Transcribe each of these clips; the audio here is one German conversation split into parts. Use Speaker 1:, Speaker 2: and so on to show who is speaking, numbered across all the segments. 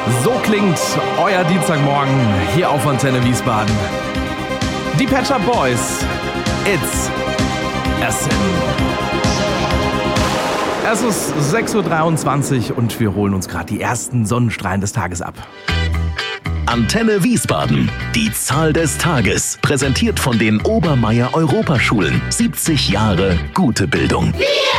Speaker 1: So klingt euer Dienstagmorgen hier auf Antenne Wiesbaden. Die Pet Shop Boys, It's a Sin. Es ist 6.23 Uhr und wir holen uns gerade die ersten Sonnenstrahlen des Tages ab.
Speaker 2: Antenne Wiesbaden. Die Zahl des Tages. Präsentiert von den Obermeier Europaschulen. 70 Jahre gute Bildung.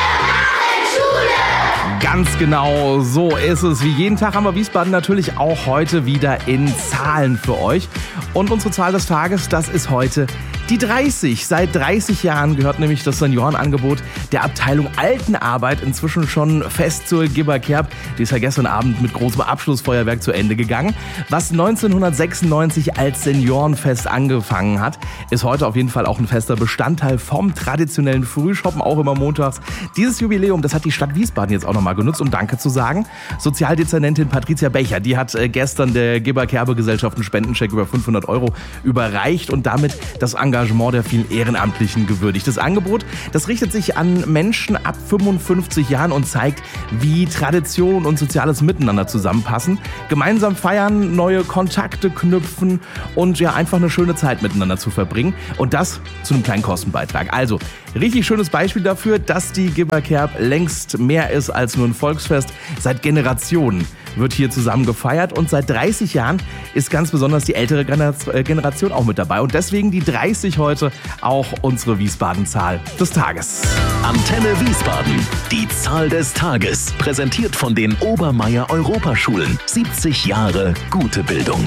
Speaker 1: Ganz genau, so ist es. Wie jeden Tag haben wir Wiesbaden natürlich auch heute wieder in Zahlen für euch. Und unsere Zahl des Tages, das ist heute die 30. Seit 30 Jahren gehört nämlich das Seniorenangebot der Abteilung Altenarbeit inzwischen schon fest zur Gibberkerb. Die ist ja gestern Abend mit großem Abschlussfeuerwerk zu Ende gegangen. Was 1996 als Seniorenfest angefangen hat, ist heute auf jeden Fall auch ein fester Bestandteil vom traditionellen Frühschoppen, auch immer montags. Dieses Jubiläum, das hat die Stadt Wiesbaden jetzt auch nochmal genutzt, um Danke zu sagen. Sozialdezernentin Patricia Becher, die hat gestern der Gibberkerbe-Gesellschaft einen Spendencheck über 500 € überreicht und damit das Engagement der vielen Ehrenamtlichen gewürdigt. Das Angebot, das richtet sich an Menschen ab 55 Jahren und zeigt, wie Tradition und soziales Miteinander zusammenpassen. Gemeinsam feiern, neue Kontakte knüpfen und ja einfach eine schöne Zeit miteinander zu verbringen. Und das zu einem kleinen Kostenbeitrag. Also, richtig schönes Beispiel dafür, dass die Gibberkerb längst mehr ist als nur ein Volksfest. Seit Generationen wird hier zusammen gefeiert und seit 30 Jahren ist ganz besonders die ältere Generation auch mit dabei. Und deswegen die 30 heute auch unsere Wiesbaden-Zahl des Tages.
Speaker 2: Antenne Wiesbaden. Die Zahl des Tages. Präsentiert von den Obermeier Europaschulen. 70 Jahre gute Bildung.